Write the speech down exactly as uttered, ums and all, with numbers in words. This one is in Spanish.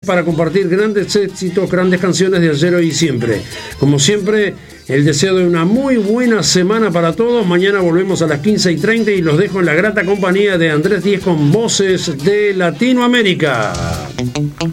para compartir grandes éxitos, grandes canciones de ayer, hoy y siempre. Como siempre, el deseo de una muy buena semana para todos. Mañana volvemos a las quince y treinta y los dejo en la grata compañía de Andrés Díez con Voces de Latinoamérica.